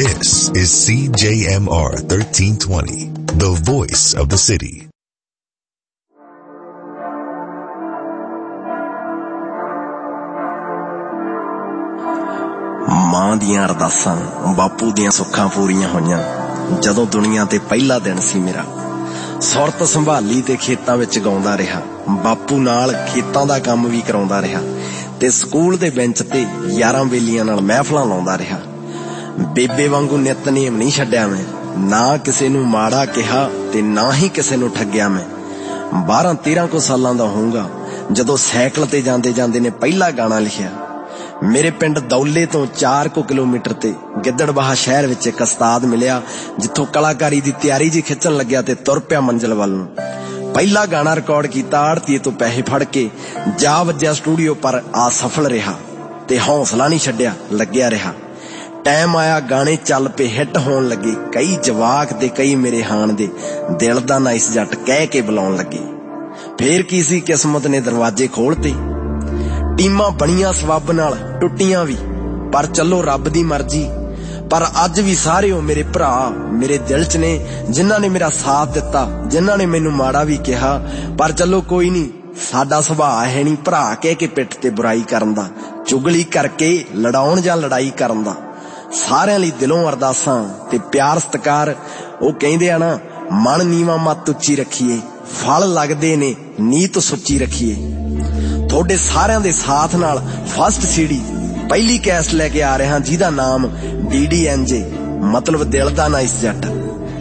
This is CJMR 1320, the voice of the city. ਮਾਂ ਦੀਆਂ ਅਰਦਾਸਾਂ ਬਾਪੂ ਦੀਆਂ ਸੁੱਖਾਂ ਪੂਰੀਆਂ ਹੋਈਆਂ ਜਦੋਂ ਦੁਨੀਆ ਤੇ ਪਹਿਲਾ ਦਿਨ ਸੀ ਮੇਰਾ। ਸੁਰਤ ਸੰਭਾਲੀ ਤੇ ਖੇਤਾਂ ਵਿੱਚ ਗਾਉਂਦਾ ਰਿਹਾ, ਬਾਪੂ ਨਾਲ ਖੇਤਾਂ ਦਾ ਕੰਮ ਵੀ ਕਰਾਉਂਦਾ ਰਿਹਾ ਤੇ ਸਕੂਲ ਦੇ ਬੈਂਚ ਤੇ ਯਾਰਾਂ ਬੇਲੀਆਂ ਨਾਲ ਮਹਿਫਲਾਂ ਲਾਉਂਦਾ ਰਿਹਾ। ਬੇਬੇ ਵਾਂਗੂ ਨਿਤਨੇਮ ਨਹੀਂ ਛੱਡਿਆ ਮੈਂ, ਨਾ ਕਿਸੇ ਨੂੰ ਮਾੜਾ ਕਿਹਾ ਤੇ ਨਾ ਹੀ ਕਿਸੇ ਨੂੰ ਠੱਗਿਆ ਮੈਂ। 12-13 ਕੁ ਸਾਲਾਂ ਦਾ ਹੋਊਗਾ ਜਦੋਂ ਸਾਈਕਲ ਤੇ ਜਾਂਦੇ ਜਾਂਦੇ ਨੇ ਪਹਿਲਾ ਗਾਣਾ ਲਿਖਿਆ। ਮੇਰੇ ਪਿੰਡ ਦੌਲੇ ਤੋਂ 4 ਕਿਲੋਮੀਟਰ ਤੇ ਗਿੱਦੜਬਾਹਾ ਸ਼ਹਿਰ ਵਿੱਚ ਇੱਕ ਉਸਤਾਦ ਮਿਲਿਆ ਜਿੱਥੋਂ ਕਲਾਕਾਰੀ ਦੀ ਤਿਆਰੀ ਜੀ ਖਿੱਚਣ ਲੱਗਿਆ ਤੇ ਤੁਰ ਪਿਆ ਮੰਜ਼ਿਲ ਵੱਲ ਨੂੰ। ਪਹਿਲਾ ਗਾਣਾ ਰਿਕਾਰਡ ਕੀਤਾ ਆੜਤੀਏ ਤੋਂ ਪੈਸੇ ਫੜ ਕੇ, ਜਾ ਵੱਜਿਆ ਸਟੂਡੀਓ ਪਰ ਅਸਫਲ ਰਿਹਾ ਤੇ ਹੌਸਲਾ ਨਹੀਂ ਛੱਡਿਆ, ਲੱਗਿਆ ਰਿਹਾ। ਟਾਈਮ ਆਇਆ ਗਾਣੇ ਚੱਲ ਪਏ, ਹਿੱਟ ਹੋਣ ਲੱਗੇ, ਕਈ ਜਵਾਕ ਤੇ ਕਈ ਮੇਰੇ ਹਾਣ ਦੇ ਦਿਲ ਦਾ ਨਾਈਸ ਜੱਟ ਕਹਿ ਕੇ ਬੁਲਾਉਣ ਲੱਗੇ। ਫੇਰ ਕੀ ਸੀ, ਕਿਸਮਤ ਨੇ ਦਰਵਾਜ਼ੇ ਖੋਲ੍ਹਤੇ। ਟੀਮਾਂ ਬਣੀਆਂ ਸਬੱਬ ਨਾਲ, ਟੁੱਟੀਆਂ ਵੀ, ਪਰ ਚੱਲੋ ਰੱਬ ਦੀ ਮਰਜ਼ੀ। ਪਰ ਅੱਜ ਵੀ ਸਾਰੇ ਉਹ ਮੇਰੇ ਭਰਾ ਮੇਰੇ ਦਿਲ 'ਚ ਨੇ ਜਿਨ੍ਹਾਂ ਨੇ ਮੇਰਾ ਸਾਥ ਦਿੱਤਾ, ਜਿਨ੍ਹਾਂ ਨੇ ਮੈਨੂੰ ਮਾੜਾ ਵੀ ਕਿਹਾ। ਪਰ ਚੱਲੋ ਕੋਈ ਨਹੀਂ, ਸਾਡਾ ਸੁਭਾਅ ਹੈ ਨਹੀਂ ਭਰਾ ਕਹਿ ਕੇ ਪਿੱਠ ਤੇ ਬੁਰਾਈ ਕਰਨ ਦਾ, ਚੁਗਲੀ ਕਰਕੇ ਲੜਾਉਣ ਜਾਂ ਲੜਾਈ ਕਰਨ ਦਾ। ਸਾਰਿਆਂ ਲਈ ਦਿਲੋਂ ਅਰਦਾਸਾਂ ਤੇ ਪਿਆਰ ਸਤਿਕਾਰ। ਉਹ ਕਹਿੰਦੇ ਆ ਨਾ, ਮਨ ਨੀਵਾਂ ਮੱਤ ਉੱਚੀ ਰੱਖੀਏ, ਫਲ ਲੱਗਦੇ ਨੇ ਨੀਤ ਸੁੱਚੀ ਰੱਖੀਏ। ਤੁਹਾਡੇ ਸਾਰਿਆਂ ਦੇ ਸਾਥ ਨਾਲ ਫਸਟ ਸੀਡੀ ਪਹਿਲੀ ਕੈਸਟ ਲੈ ਕੇ ਆ ਰਿਹਾ ਜਿਹਦਾ ਨਾਮ DDNJ, ਮਤਲਬ ਦਿਲ ਦਾ ਨਾਈਸ ਜੱਟ।